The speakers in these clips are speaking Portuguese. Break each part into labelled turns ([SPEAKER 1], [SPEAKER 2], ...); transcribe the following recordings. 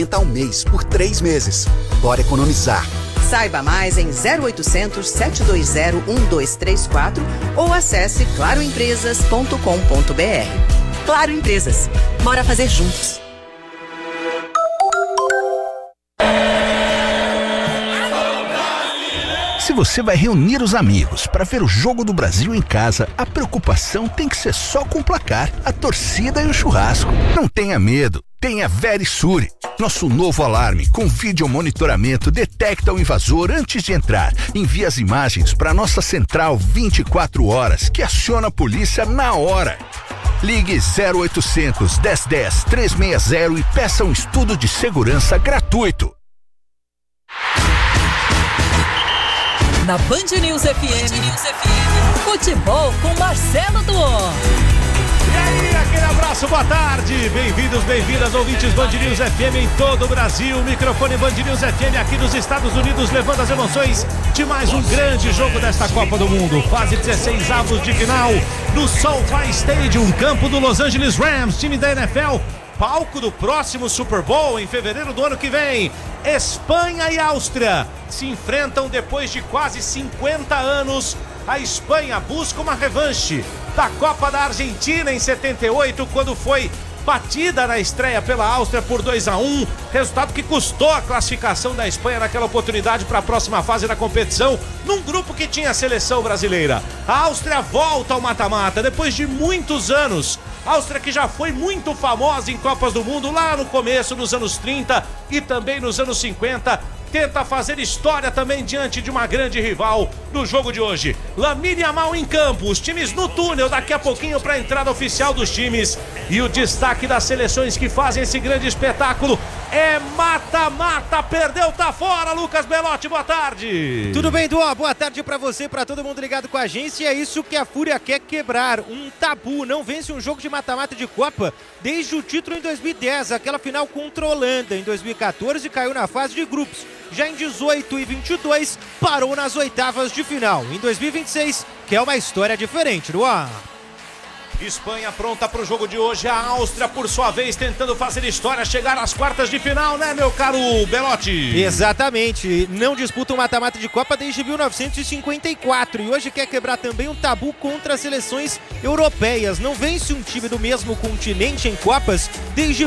[SPEAKER 1] ao mês por 3 meses. Bora economizar.
[SPEAKER 2] Saiba mais em 0800 720 1234 ou acesse claroempresas.com.br. Claro Empresas. Bora fazer juntos.
[SPEAKER 3] Se você vai reunir os amigos para ver o Jogo do Brasil em casa, a preocupação tem que ser só com o placar, a torcida e o churrasco. Não tenha medo, tenha Verisure. Nosso novo alarme com vídeo monitoramento detecta o invasor antes de entrar. Envia as imagens para nossa central 24 horas, que aciona a polícia na hora. Ligue 0800 1010 360 e peça um estudo de segurança gratuito.
[SPEAKER 4] Na Band News FM, futebol com Marcelo Duó.
[SPEAKER 5] E aí, aquele abraço, boa tarde, bem-vindos, bem-vindas, ouvintes Band News FM em todo o Brasil, microfone Band News FM aqui nos Estados Unidos, levando as emoções de mais um grande jogo desta Copa do Mundo, fase 16 avos de final, no SoFi Stadium, campo do Los Angeles Rams, time da NFL, palco do próximo Super Bowl em fevereiro do ano que vem. Espanha e Áustria se enfrentam depois de quase 50 anos. A Espanha busca uma revanche da Copa da Argentina em 78, quando foi batida na estreia pela Áustria por 2-1, resultado que custou a classificação da Espanha naquela oportunidade para a próxima fase da competição, num grupo que tinha a seleção brasileira. A Áustria volta ao mata-mata depois de muitos anos. Áustria que já foi muito famosa em Copas do Mundo lá no começo, nos anos 30 e também nos anos 50, tenta fazer história também diante de uma grande rival no jogo de hoje. Lamine Yamal em campo, os times no túnel daqui a pouquinho para a entrada oficial dos times. E o destaque das seleções que fazem esse grande espetáculo é mata-mata, perdeu, tá fora. Lucas Belotti, boa tarde.
[SPEAKER 6] Tudo bem, Duó? Boa tarde pra você, pra todo mundo ligado com a gente. E é isso que a Fúria quer quebrar, um tabu. Não vence um jogo de mata-mata de Copa desde o título em 2010, aquela final contra a Holanda. Em 2014 caiu na fase de grupos. Já em 18 e 22 parou nas oitavas de final. Em 2026 quer uma história diferente, Duó.
[SPEAKER 5] Espanha pronta para o jogo de hoje, a Áustria por sua vez tentando fazer história, chegar às quartas de final, né, meu caro Belotti?
[SPEAKER 6] Exatamente, não disputa um mata-mata de Copa desde 1954 e hoje quer quebrar também um tabu contra as seleções europeias. Não vence um time do mesmo continente em Copas desde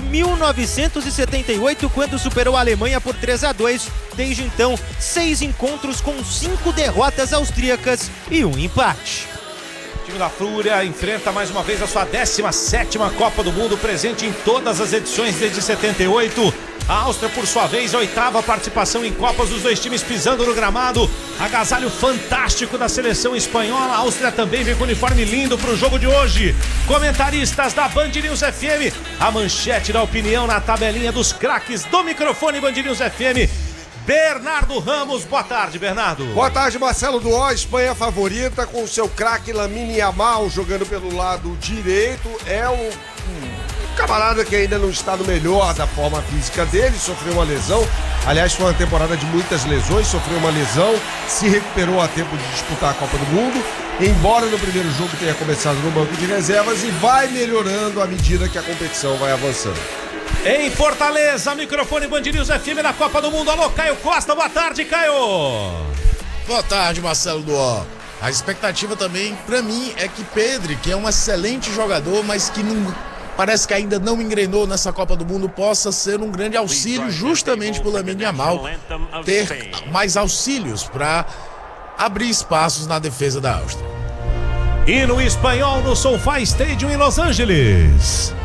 [SPEAKER 6] 1978, quando superou a Alemanha por 3-2. Desde então, 6 encontros com 5 derrotas austríacas e um empate.
[SPEAKER 5] O time da Fúria enfrenta mais uma vez a sua 17ª Copa do Mundo, presente em todas as edições desde 78. A Áustria, por sua vez, a 8ª participação em Copas, os dois times pisando no gramado. Agasalho fantástico da seleção espanhola. A Áustria também vem com uniforme lindo para o jogo de hoje. Comentaristas da Band News FM, a manchete da opinião na tabelinha dos craques do microfone Band News FM. Bernardo Ramos, boa tarde, Bernardo.
[SPEAKER 7] Boa tarde, Marcelo Duó. Espanha favorita com o seu craque Lamine Yamal jogando pelo lado direito. É um camarada que ainda não está no melhor da forma física dele, sofreu uma lesão. Aliás, foi uma temporada de muitas lesões, sofreu uma lesão, se recuperou a tempo de disputar a Copa do Mundo, embora no primeiro jogo tenha começado no banco de reservas, e vai melhorando à medida que a competição vai avançando.
[SPEAKER 5] Em Fortaleza, microfone Band News FM na Copa do Mundo. Alô, Caio Costa, boa tarde, Caio.
[SPEAKER 8] Boa tarde, Marcelo Duó. A expectativa também, pra mim, é que Pedri, que é um excelente jogador, mas que não, parece que ainda não engrenou nessa Copa do Mundo, possa ser um grande auxílio justamente pro Lamine Yamal ter mais auxílios para abrir espaços na defesa da Áustria.
[SPEAKER 5] E no espanhol, no SoFi Stadium em Los Angeles.